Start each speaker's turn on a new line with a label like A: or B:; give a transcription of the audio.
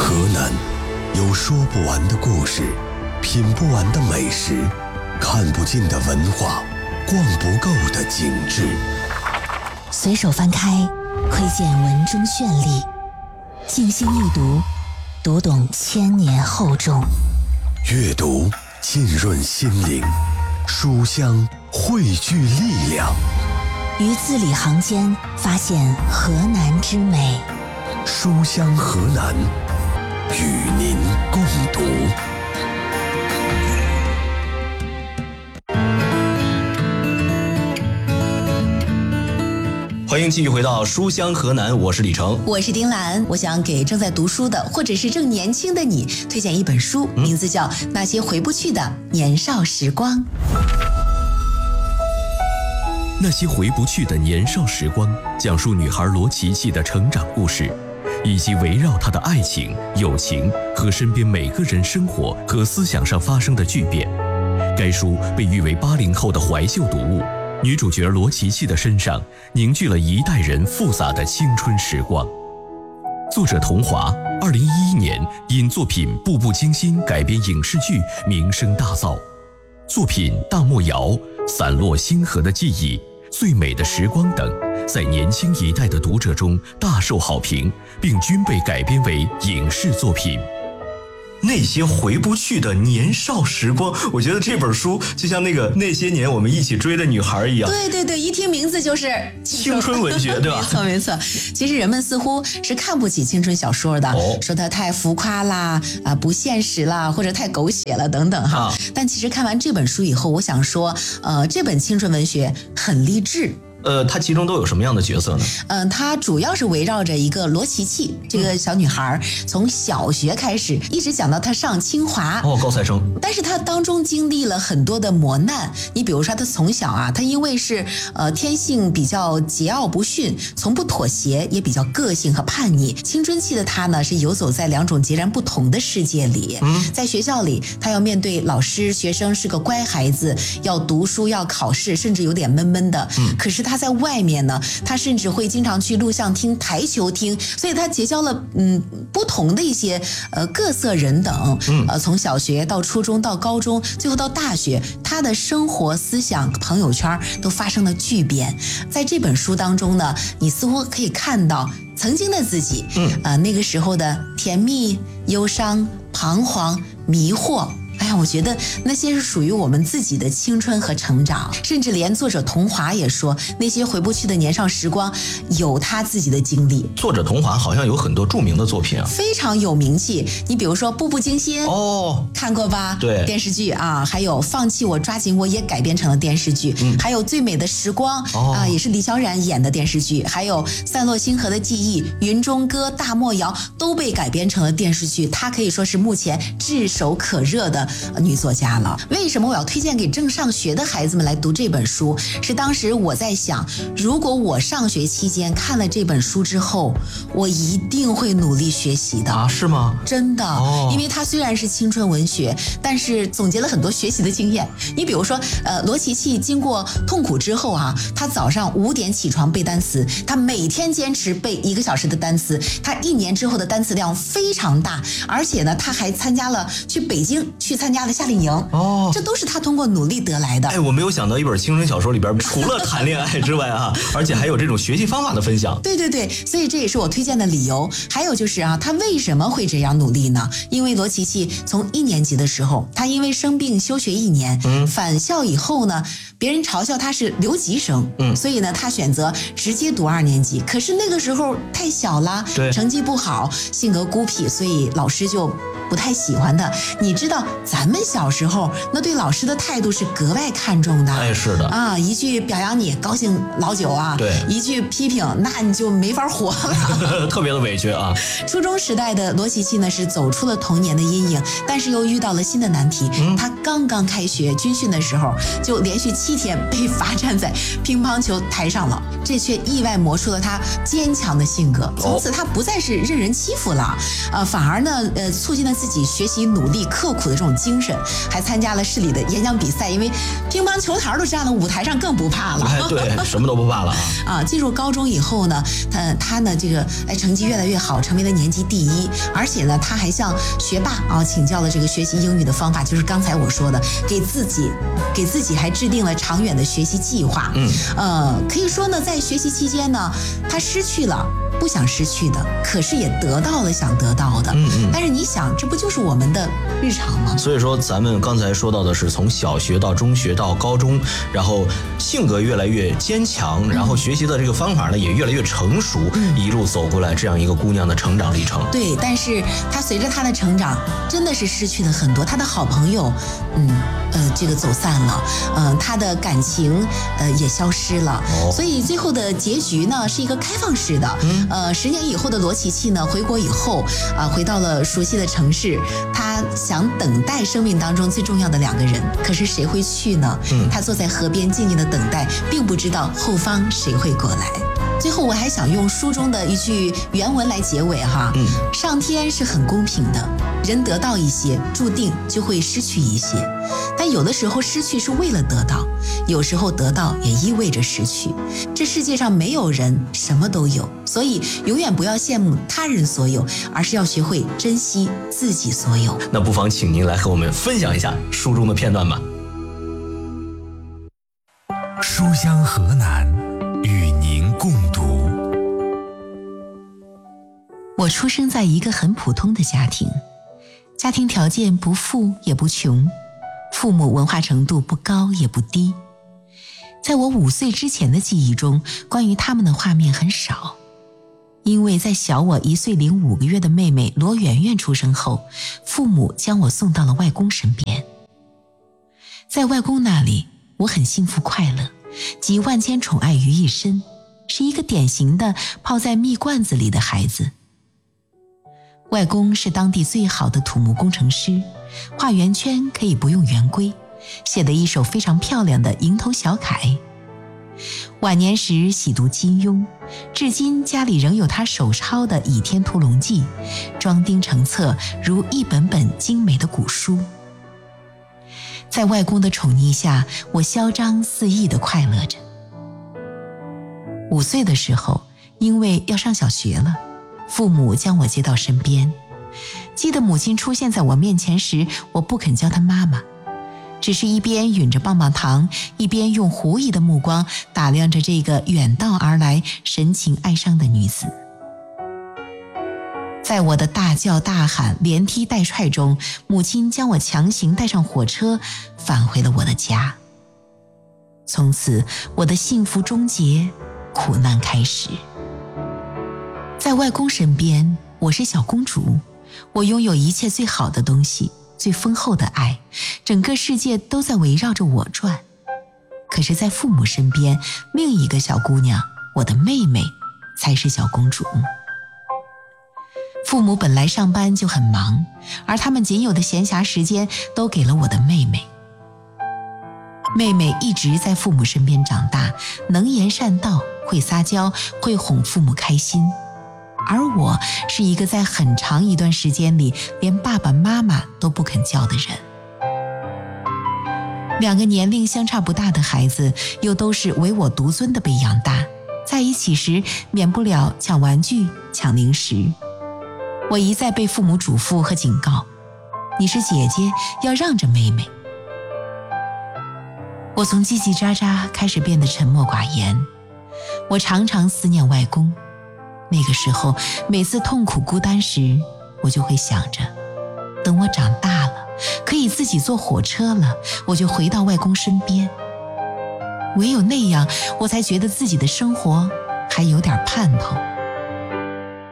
A: 河南有说不完的故事，品不完的美食，看不尽的文化，逛不够的景致。
B: 随手翻开，窥见文中绚丽；静心一读，读懂千年厚重。
A: 阅读浸润心灵，书香汇聚力量。
B: 于字里行间发现河南之美。
A: 书香河南，与您共读。
C: 欢迎继续回到书香河南，我是李成，
D: 我是丁兰。我想给正在读书的或者是正年轻的你推荐一本书，名字叫《那些回不去的年少时光》。
E: 那些回不去的年少时光，讲述女孩罗琪琪的成长故事，以及围绕她的爱情、友情和身边每个人生活和思想上发生的巨变。该书被誉为80后的怀旧读物。女主角罗琪琪的身上凝聚了一代人复杂的青春时光。作者桐华2011年因作品《步步惊心》改编影视剧名声大噪。作品《大漠谣》、散落星河的记忆、最美的时光等，在年轻一代的读者中大受好评，并均被改编为影视作品。
C: 那些回不去的年少时光，我觉得这本书就像那些年我们一起追的女孩一样。
D: 对对对，一听名字就是
C: 青春文学，对吧？
D: 没错没错。其实人们似乎是看不起青春小说的，说它太浮夸啦，不现实啦，或者太狗血了等等哈。但其实看完这本书以后，我想说，这本青春文学很励志。
C: 它其中都有什么样的角色呢？
D: 它主要是围绕着一个罗琪琪这个小女孩，从小学开始一直讲到她上清华。
C: 高材生。
D: 但是她当中经历了很多的磨难。你比如说她从小啊，她因为是天性比较桀骜不驯，从不妥协，也比较个性和叛逆。青春期的她呢，是游走在两种截然不同的世界里。在学校里，她要面对老师、学生是个乖孩子，要读书，要考试，甚至有点闷闷的。可是她在外面呢，他甚至会经常去录像厅、台球厅，所以他结交了不同的一些各色人等。从小学到初中到高中，最后到大学，他的生活、思想、朋友圈都发生了巨变。在这本书当中呢，你似乎可以看到曾经的自己，那个时候的甜蜜、忧伤、彷徨、迷惑。哎呀，我觉得那些是属于我们自己的青春和成长，甚至连作者桐华也说，那些回不去的年少时光有他自己的经历。
C: 作者桐华好像有很多著名的作品啊，
D: 非常有名气。你比如说《步步惊心》看过吧？
C: 对，
D: 电视剧啊，还有《放弃我抓紧我》也改编成了电视剧，还有《最美的时光》也是李小冉演的电视剧，还有《散落星河的记忆》、《云中歌》、《大漠谣》都被改编成了电视剧。她可以说是目前炙手可热的女作家了。为什么我要推荐给正上学的孩子们来读这本书？是当时我在想，如果我上学期间看了这本书之后，我一定会努力学习的。
C: 是吗？
D: 真的。因为它虽然是青春文学，但是总结了很多学习的经验。你比如说罗琪琪经过痛苦之后啊，她早上5点起床背单词，她每天坚持背1个小时的单词，她1年之后的单词量非常大，而且呢，她还去北京去参加了夏令营。这都是她通过努力得来的。
C: 我没有想到一本青春小说里边除了谈恋爱之外而且还有这种学习方法的分享。
D: 对对对，所以这也是我推荐的理由。还有就是她为什么会这样努力呢？因为罗琪琪从1年级的时候，她因为生病休学1年，返校以后呢，别人嘲笑她是留级生，所以呢，她选择直接读2年级。可是那个时候太小了，成绩不好，性格孤僻，所以老师就不太喜欢她。你知道咱们小时候那对老师的态度是格外看重的。
C: 是的
D: 一句表扬你高兴老久啊，对，一句批评那你就没法活了
C: 特别的委屈啊。
D: 初中时代的罗琪琪呢，是走出了童年的阴影，但是又遇到了新的难题。她刚刚开学军训的时候，就连续7天被罚站在乒乓球台上了，这却意外磨出了她坚强的性格。从此她不再是任人欺负了，反而呢促进了自己学习努力刻苦的这种精神，还参加了市里的演讲比赛，因为乒乓球台都站了舞台上更不怕了。
C: 对，什么都不怕了
D: 啊！进入高中以后呢，他呢这个成绩越来越好，成为了年级第一，而且呢他还向学霸请教了这个学习英语的方法，就是刚才我说的，给自己还制定了长远的学习计划。可以说呢，在学习期间呢，他失去了不想失去的，可是也得到了想得到的。但是你想，这不就是我们的日常吗？
C: 所以说咱们刚才说到的是从小学到中学到高中，然后性格越来越坚强，然后学习的这个方法呢也越来越成熟，一路走过来这样一个姑娘的成长历程。
D: 对，但是她随着她的成长，真的是失去了很多。她的好朋友，这个走散了，她的感情也消失了。所以最后的结局呢是一个开放式的。10年以后的罗琪琪呢，回国以后回到了熟悉的城市，她想等待生命当中最重要的2个人，可是谁会去呢？她坐在河边静静的等待，并不知道后方谁会过来。最后我还想用书中的一句原文来结尾哈，上天是很公平的，人得到一些，注定就会失去一些，但有的时候失去是为了得到，有时候得到也意味着失去。这世界上没有人什么都有，所以永远不要羡慕他人所有，而是要学会珍惜自己所有。
C: 那不妨请您来和我们分享一下书中的片段吧。
A: 书香河南，与您共读。
B: 我出生在一个很普通的家庭，家庭条件不富也不穷，父母文化程度不高也不低。在我5岁之前的记忆中，关于他们的画面很少，因为在小我1岁零5个月的妹妹罗媛媛出生后，父母将我送到了外公身边。在外公那里，我很幸福快乐，集万千宠爱于一身，是一个典型的泡在蜜罐子里的孩子。外公是当地最好的土木工程师，画圆圈可以不用圆规，写得一手非常漂亮的蝇头小楷。晚年时喜读金庸，至今家里仍有他手抄的《倚天屠龙记》，装订成册，如一本本精美的古书。在外公的宠溺下，我嚣张肆意地快乐着。5岁的时候，因为要上小学了，父母将我接到身边。记得母亲出现在我面前时，我不肯叫她妈妈，只是一边吮着棒棒糖，一边用狐疑的目光打量着这个远道而来、神情哀伤的女子。在我的大叫大喊、连踢带踹中，母亲将我强行带上火车，返回了我的家。从此，我的幸福终结，苦难开始。在外公身边，我是小公主，我拥有一切最好的东西，最丰厚的爱，整个世界都在围绕着我转。可是在父母身边，另一个小姑娘，我的妹妹，才是小公主。父母本来上班就很忙，而他们仅有的闲暇时间都给了我的妹妹。妹妹一直在父母身边长大，能言善道，会撒娇，会哄父母开心。而我是一个在很长一段时间里连爸爸妈妈都不肯叫的人。2个年龄相差不大的孩子，又都是唯我独尊的被养大，在一起时免不了抢玩具、抢零食。我一再被父母嘱咐和警告，你是姐姐，要让着妹妹。我从叽叽喳喳开始变得沉默寡言，我常常思念外公。那个时候，每次痛苦孤单时，我就会想着，等我长大了，可以自己坐火车了，我就回到外公身边。唯有那样，我才觉得自己的生活还有点盼头。